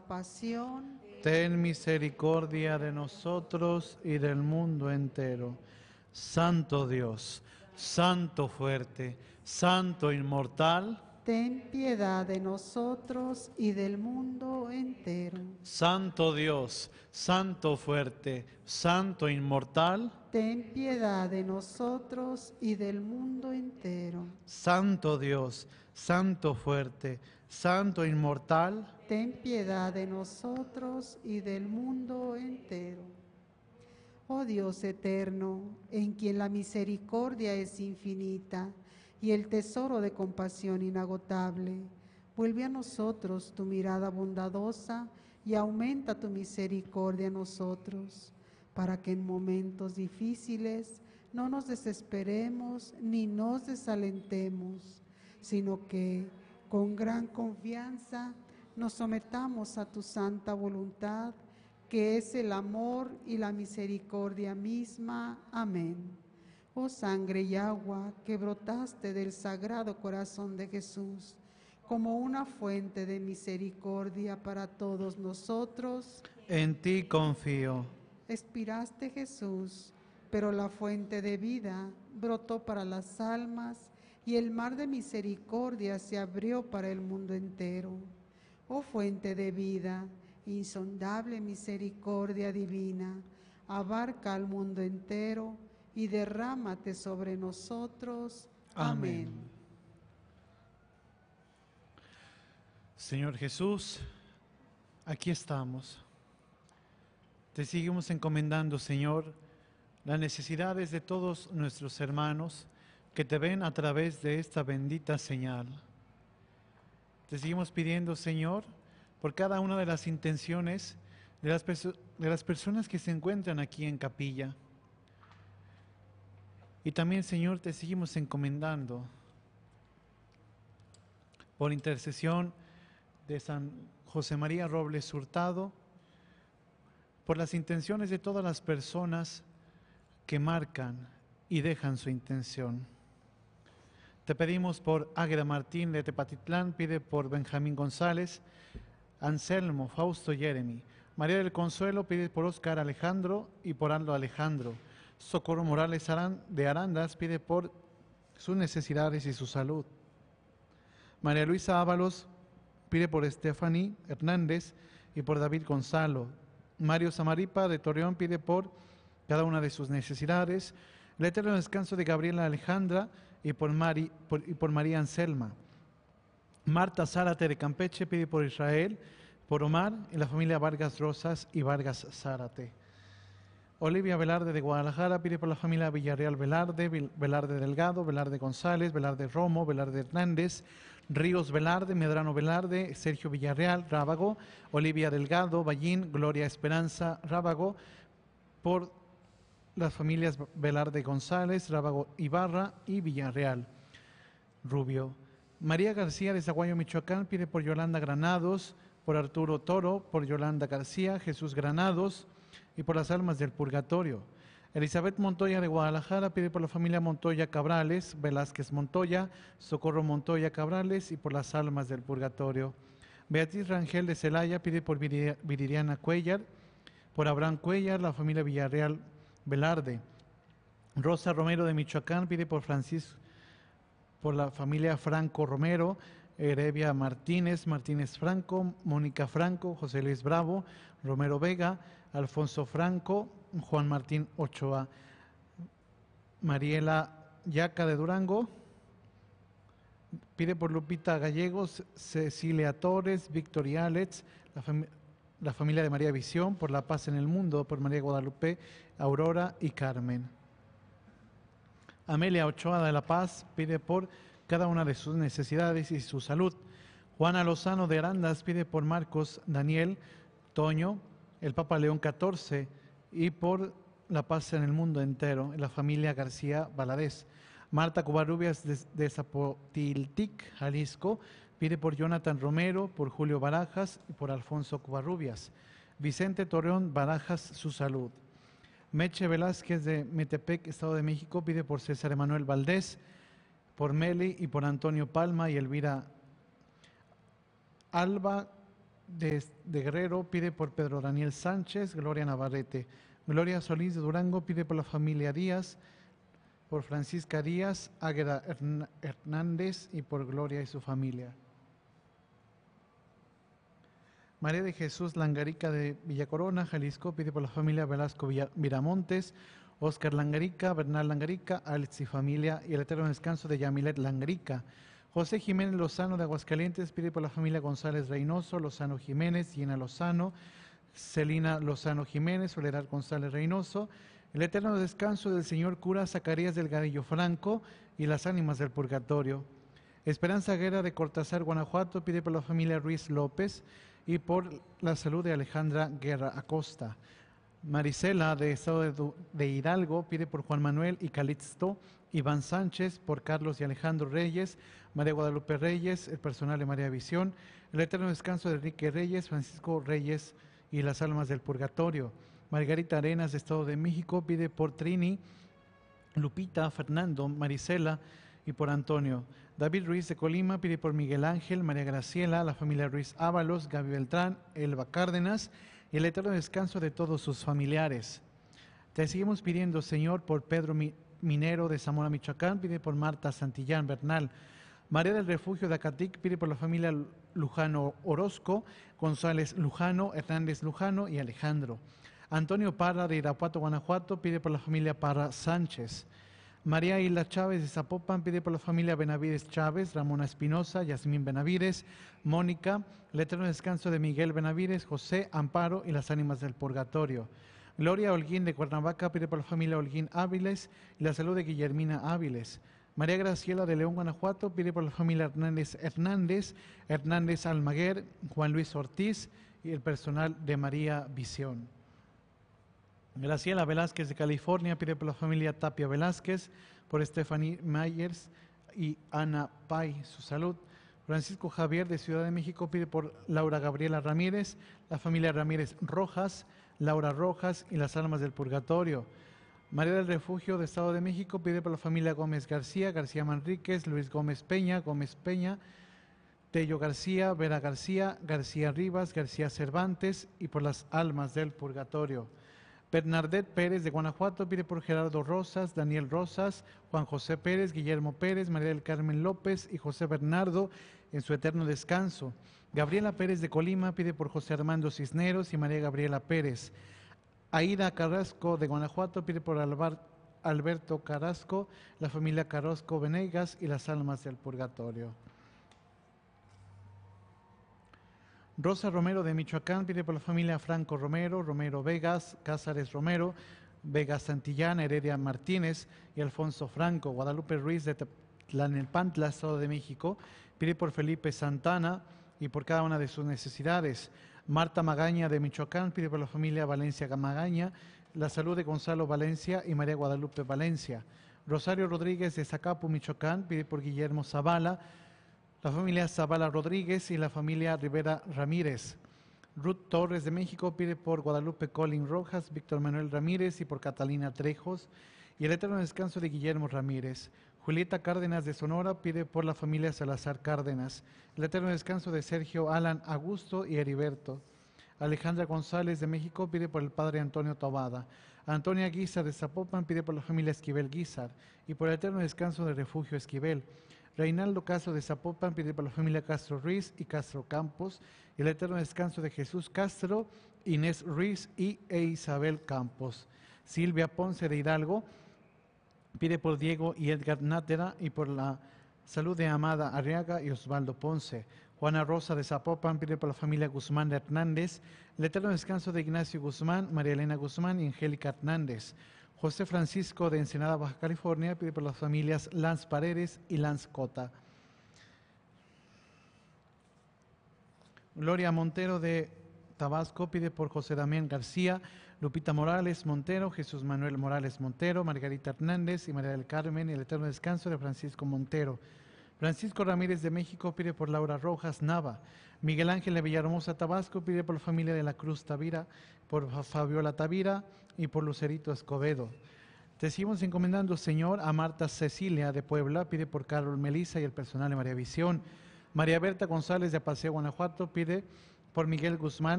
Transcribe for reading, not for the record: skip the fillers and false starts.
compasión. Ten misericordia de nosotros y del mundo entero. Santo Dios, Santo fuerte, Santo inmortal, Ten piedad de nosotros y del mundo entero. Santo Dios, Santo fuerte, Santo inmortal, Ten piedad de nosotros y del mundo entero. Santo Dios, Santo fuerte, Santo inmortal, Ten piedad de nosotros y del mundo entero. Oh Dios eterno, en quien la misericordia es infinita y el tesoro de compasión inagotable, vuelve a nosotros tu mirada bondadosa y aumenta tu misericordia a nosotros, para que en momentos difíciles no nos desesperemos ni nos desalentemos, sino que con gran confianza nos sometamos a tu santa voluntad, que es el amor y la misericordia misma. Amén. Oh sangre y agua que brotaste del sagrado corazón de Jesús, como una fuente de misericordia para todos nosotros, en ti confío. expiraste Jesús, pero la fuente de vida brotó para las almas y el mar de misericordia se abrió para el mundo entero. Oh fuente de vida, insondable misericordia divina, abarca al mundo entero y derrámate sobre nosotros. Amén. Señor Jesús, aquí estamos. Te seguimos encomendando, Señor, las necesidades de todos nuestros hermanos que te ven a través de esta bendita señal. Te seguimos pidiendo, Señor, por cada una de las intenciones de las personas que se encuentran aquí en capilla. Y también, Señor, te seguimos encomendando por intercesión de San José María Robles Hurtado, por las intenciones de todas las personas que marcan y dejan su intención. Te pedimos por Águeda Martín de Tepatitlán, pide por Benjamín González, Anselmo, Fausto Jeremy. María del Consuelo pide por Óscar Alejandro y por Aldo Alejandro. Socorro Morales de Arandas pide por sus necesidades y su salud. María Luisa Ábalos pide por Stephanie Hernández y por David Gonzalo. Mario Samaripa de Torreón pide por cada una de sus necesidades. El eterno descanso de Gabriela Alejandra y por María Anselma. Marta Zárate de Campeche pide por Israel, por Omar y la familia Vargas Rosas y Vargas Zárate. Olivia Velarde de Guadalajara pide por la familia Villarreal Velarde, Velarde Delgado, Velarde González, Velarde Romo, Velarde Hernández, Ríos Velarde, Medrano Velarde, Sergio Villarreal, Rábago, Olivia Delgado, Ballín, Gloria Esperanza, Rábago, por las familias Velarde González, Rábago Ibarra y Villarreal Rubio. María García de Zaguayo, Michoacán, pide por Yolanda Granados, por Arturo Toro, por Yolanda García, Jesús Granados y por las almas del purgatorio. Elizabeth Montoya de Guadalajara pide por la familia Montoya Cabrales, Velázquez Montoya, Socorro Montoya Cabrales y por las almas del purgatorio. Beatriz Rangel de Celaya pide por Viridiana Cuellar, por Abraham Cuellar, la familia Villarreal Velarde. Rosa Romero de Michoacán pide por Francisco, por la familia Franco Romero, Heredia Martínez, Martínez Franco, Mónica Franco, José Luis Bravo, Romero Vega, Alfonso Franco, Juan Martín Ochoa. Mariela Yaca de Durango pide por Lupita Gallegos, Cecilia Torres, Victoria Alex, la familia de María Visión, por la paz en el mundo, por María Guadalupe, Aurora y Carmen. Amelia Ochoa de La Paz pide por cada una de sus necesidades y su salud. Juana Lozano de Arandas pide por Marcos Daniel Toño, el Papa León XIV, y por la paz en el mundo entero, en la familia García Valadez. Marta Covarrubias de Zapotiltic, Jalisco, pide por Jonathan Romero, por Julio Barajas y por Alfonso Covarrubias. Vicente Torreón Barajas, su salud. Meche Velázquez de Metepec, Estado de México, pide por César Emanuel Valdés, por Meli y por Antonio Palma y Elvira Alba de Guerrero pide por Pedro Daniel Sánchez, Gloria Navarrete. Gloria Solís de Durango pide por la familia Díaz, por Francisca Díaz, Águeda Hernández y por Gloria y su familia. María de Jesús Langarica de Villacorona, Jalisco, pide por la familia Velasco Miramontes, Óscar Langarica, Bernal Langarica, Alex y familia, y el eterno descanso de Yamilet Langarica. José Jiménez Lozano de Aguascalientes pide por la familia González Reynoso, Lozano Jiménez, Gina Lozano, Celina Lozano Jiménez, Soledad González Reynoso, el eterno descanso del señor cura Zacarías Delgadillo Franco y las ánimas del purgatorio. Esperanza Guerra de Cortázar, Guanajuato, pide por la familia Ruiz López y por la salud de Alejandra Guerra Acosta. Marisela de Estado de Hidalgo pide por Juan Manuel y Calixto, Iván Sánchez, por Carlos y Alejandro Reyes, María Guadalupe Reyes, el personal de María Visión, el eterno descanso de Enrique Reyes, Francisco Reyes y las almas del purgatorio. Margarita Arenas de Estado de México pide por Trini, Lupita, Fernando, Marisela y por Antonio. David Ruiz de Colima pide por Miguel Ángel, María Graciela, la familia Ruiz Ábalos, Gaby Beltrán, Elba Cárdenas y el eterno descanso de todos sus familiares. Te seguimos pidiendo, Señor, por Pedro Minero de Zamora, Michoacán, pide por Marta Santillán Bernal. María del Refugio de Acatic pide por la familia Lujano Orozco, González Lujano, Hernández Lujano y Alejandro. Antonio Parra de Irapuato, Guanajuato, pide por la familia Parra Sánchez. María Hilda Chávez de Zapopan pide por la familia Benavides Chávez, Ramona Espinosa, Yasmín Benavides, Mónica, el eterno descanso de Miguel Benavides, José, Amparo y las ánimas del purgatorio. Gloria Holguín de Cuernavaca pide por la familia Holguín Áviles y la salud de Guillermina Áviles. María Graciela de León, Guanajuato pide por la familia Hernández Almaguer, Juan Luis Ortiz y el personal de María Visión. Graciela Velázquez de California pide por la familia Tapia Velázquez, por Stephanie Myers y Ana Pay, su salud. Francisco Javier de Ciudad de México pide por Laura Gabriela Ramírez, la familia Ramírez Rojas, Laura Rojas y las almas del purgatorio. María del Refugio de Estado de México pide por la familia Gómez García, García Manríquez, Luis Gómez Peña, Tello García, Vera García, García Rivas, García Cervantes y por las almas del purgatorio. Bernadette Pérez de Guanajuato pide por Gerardo Rosas, Daniel Rosas, Juan José Pérez, Guillermo Pérez, María del Carmen López y José Bernardo en su eterno descanso. Gabriela Pérez de Colima pide por José Armando Cisneros y María Gabriela Pérez. Aida Carrasco de Guanajuato pide por Alberto Carrasco, la familia Carrasco Venegas y las almas del purgatorio. Rosa Romero de Michoacán pide por la familia Franco Romero, Romero Vegas, Cázares Romero, Vegas Santillán, Heredia Martínez y Alfonso Franco. Guadalupe Ruiz de Tlalnepantla, Estado de México, pide por Felipe Santana y por cada una de sus necesidades. Marta Magaña de Michoacán pide por la familia Valencia Magaña, la salud de Gonzalo Valencia y María Guadalupe Valencia. Rosario Rodríguez de Zacapu, Michoacán, pide por Guillermo Zavala, la familia Zavala Rodríguez y la familia Rivera Ramírez. Ruth Torres de México pide por Guadalupe Colín Rojas, Víctor Manuel Ramírez y por Catalina Trejos y el eterno descanso de Guillermo Ramírez. Julieta Cárdenas de Sonora pide por la familia Salazar Cárdenas, el eterno descanso de Sergio Alan Augusto y Heriberto. Alejandra González de México pide por el padre Antonio Tobada. Antonia Guizar de Zapopan pide por la familia Esquivel Guizar y por el eterno descanso de Refugio Esquivel. Reinaldo Castro de Zapopan pide por la familia Castro Ruiz y Castro Campos y el eterno descanso de Jesús Castro, Inés Ruiz e Isabel Campos. Silvia Ponce de Hidalgo pide por Diego y Edgar Nátera y por la salud de Amada Arriaga y Osvaldo Ponce. Juana Rosa de Zapopan pide por la familia Guzmán de Hernández, el eterno descanso de Ignacio Guzmán, María Elena Guzmán y Angélica Hernández. José Francisco de Ensenada, Baja California, pide por las familias Lanz Paredes y Lanz Cota. Gloria Montero de Tabasco pide por José Damián García, Lupita Morales Montero, Jesús Manuel Morales Montero, Margarita Hernández y María del Carmen y el eterno descanso de Francisco Montero. Francisco Ramírez de México pide por Laura Rojas Nava. Miguel Ángel de Villahermosa, Tabasco, pide por la familia de la Cruz Tavira, por Fabiola Tavira y por Lucerito Escobedo. Te seguimos encomendando, Señor, a Marta Cecilia de Puebla, pide por Carol Melisa y el personal de María Visión. María Berta González de Paseo, Guanajuato, pide por Miguel Guzmán,